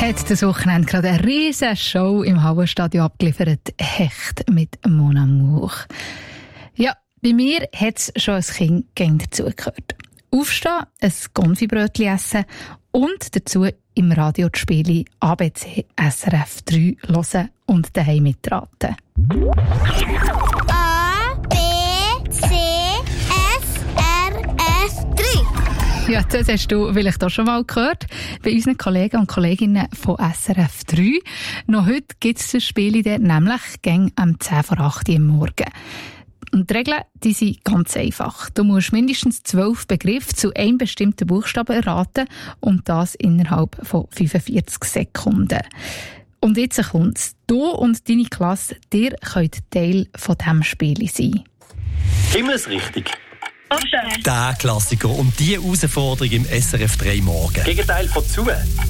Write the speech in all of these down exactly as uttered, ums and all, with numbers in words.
hat das Wochenende gerade eine riesige Show im Hallenstadion abgeliefert. Hecht mit Mon Amour. Ja, bei mir hat es schon als Kind gern dazugehört. Aufstehen, ein Konfibrötchen essen und dazu im Radio die Spiele A B C S R F drei hören und daheim mitraten. A, B, C, S, R, F drei. Ja, das hast du vielleicht auch schon mal gehört bei unseren Kollegen und Kolleginnen von S R F drei. Noch heute gibt es das Spiel dort, nämlich gegen am zehn vor acht Uhr am Morgen. Und die Regeln, die sind ganz einfach. Du musst mindestens zwölf Begriffe zu einem bestimmten Buchstaben erraten und das innerhalb von fünfundvierzig Sekunden. Und jetzt kommt's. Du und deine Klasse, ihr könnt Teil von diesem Spiel sein. Himmelsrichtig. Der Klassiker und die Herausforderung im S R F drei Morgen. Gegenteil von zu.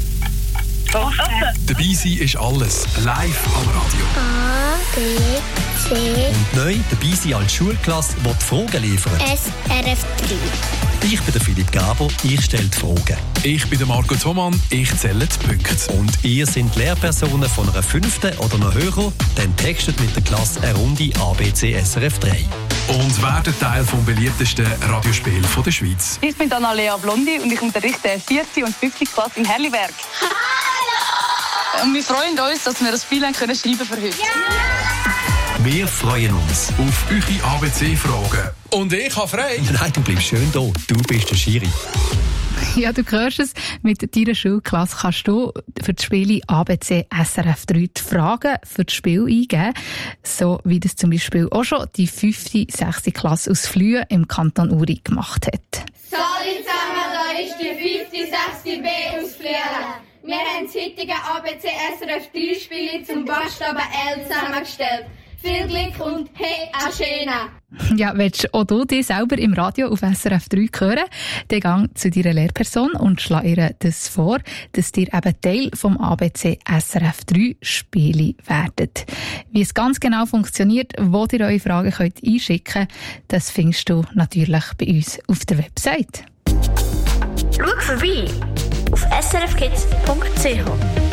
Dabei sein ist alles. Live am Radio. A, B, C, Und neu dabei sein als Schulklasse, die die Fragen liefert. S, R, F drei. Ich bin der Philipp Gaber, ich stelle die Fragen. Ich bin der Marco Thomann, ich zähle die Punkte. Und ihr sind Lehrpersonen von einer fünften oder noch höher, dann textet mit der Klasse eine Runde A B C S R F drei. Und werden Teil vom beliebtesten Radiospiel der Schweiz. Ich bin Annalea Blondi und ich unterrichte vierte und fünfte Klasse in Herliberg. Hallo! Und wir freuen uns, dass wir das Spiel schreiben können für heute. Ja! Wir freuen uns. Auf eure A B C-Fragen. Und ich habe frei. Nein, du bleibst schön da. Du bist der Schiri. Ja, du hörst es. Mit deiner Schulklasse kannst du für das Spiel A B C S R F drei die Fragen für das Spiel eingeben. So wie das zum Beispiel auch schon die fünfte, sechste Klasse aus Flühe im Kanton Uri gemacht hat. Hallo zusammen, da ist die fünfte, sechste B aus Flühe. Wir haben das heutige A B C S R F drei Spiele zum Buchstaben L zusammengestellt. Viel Glück und hey, Aschena! Ja, willst auch du dich selber im Radio auf S R F drei hören? Dann gang zu deiner Lehrperson und schlag ihr das vor, dass ihr eben Teil vom A B C S R F drei Spiele werdet. Wie es ganz genau funktioniert, wo ihr eure Fragen könnt einschicken könnt, das findest du natürlich bei uns auf der Website. Schau vorbei auf s r f kids punkt c h.